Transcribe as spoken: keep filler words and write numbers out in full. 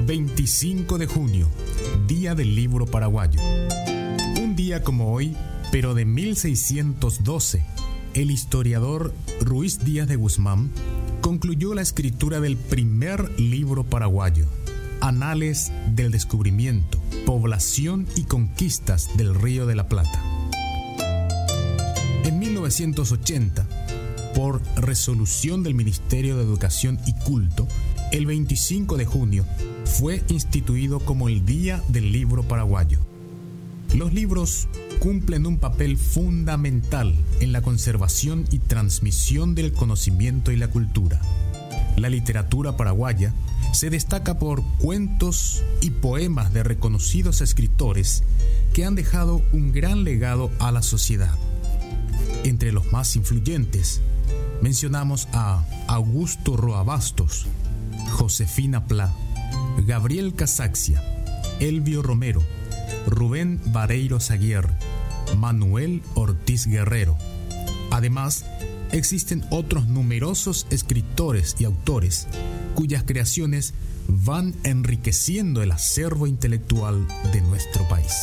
veinticinco de junio, Día del Libro Paraguayo. Un día como hoy, pero de mil seiscientos doce, el historiador Ruiz Díaz de Guzmán concluyó la escritura del primer libro paraguayo, Anales del Descubrimiento, Población y Conquistas del Río de la Plata. En mil novecientos ochenta, por resolución del Ministerio de Educación y Culto, el veinticinco de junio fue instituido como el Día del Libro Paraguayo. Los libros cumplen un papel fundamental en la conservación y transmisión del conocimiento y la cultura. La literatura paraguaya se destaca por cuentos y poemas de reconocidos escritores que han dejado un gran legado a la sociedad. Entre los más influyentes, mencionamos a Augusto Roa Bastos, Josefina Pla, Gabriel Casaxia, Elvio Romero, Rubén Vareiro Saguier, Manuel Ortiz Guerrero. Además, existen otros numerosos escritores y autores cuyas creaciones van enriqueciendo el acervo intelectual de nuestro país.